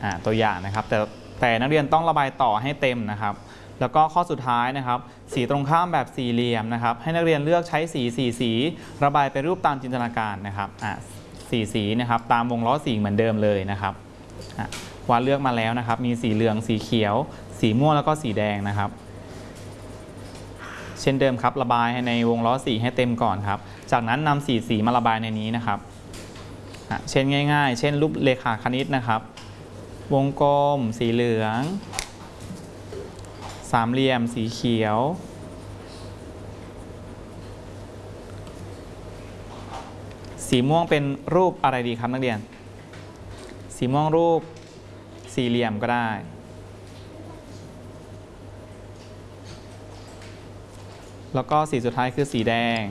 ตัวอย่างนะครับแต่นักเรียนต้องระบายต่อให้เต็มนะครับแล้วก็ข้อสุดท้ายนะครับสีตรงข้ามแบบสี่เหลี่ยมนะครับให้นักเรียนเลือกใช้สีระบายเป็นรูปตามจินตนาการนะครับสีนะครับตามวงล้อสีเหมือนเดิมเลยนะครับวาดเลือกมาแล้วนะครับมีสีเหลืองสีเขียวสีม่วงแล้วก็สีแดงนะครับเช่นเดิมครับระบายในวงล้อสีให้เต็มก่อนครับจากนั้นนำสีมาระบายในนี้นะครับเช่นง่ายๆเช่นรูปเรขาคณิตนะครับวงกลมสีเหลืองสามเหลี่ยมสีเขียวสีม่วงเป็นรูปอะไรดีครับนักเรียนสีม่วงรูปสี่เหลี่ยมก็ได้แล้วก็สีสุดท้ายคือสีแดง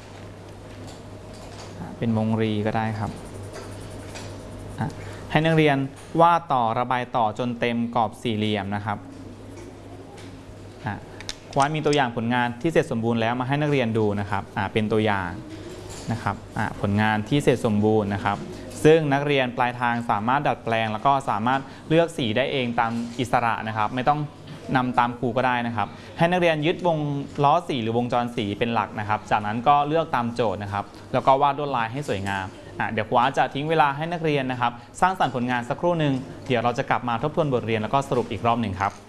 เป็นวงรีก็ได้ครับให้นักเรียนวาดต่อระบายต่อจนเต็มกรอบสี่เหลี่ยมนะครับครูมีตัวอย่างผลงานที่เสร็จสมบูรณ์แล้วมาให้นักเรียนดูนะครับเป็นตัวอย่างนะครับผลงานที่เสร็จสมบูรณ์นะครับซึ่งนักเรียนปลายทางสามารถดัดแปลงแล้วก็สามารถเลือกสีได้เองตามอิสระนะครับไม่ต้องนำตามครูก็ได้นะครับให้นักเรียนยึดวงล้อสีหรือวงจรสีเป็นหลักนะครับจากนั้นก็เลือกตามโจทย์นะครับแล้วก็วาดลวดลายให้สวยงามเดี๋ยวครูจะทิ้งเวลาให้นักเรียนนะครับสร้างสรรค์ผลงานสักครู่หนึ่งเดี๋ยวเราจะกลับมาทบทวนบทเรียนแล้วก็สรุปอีกรอบหนึ่งครับ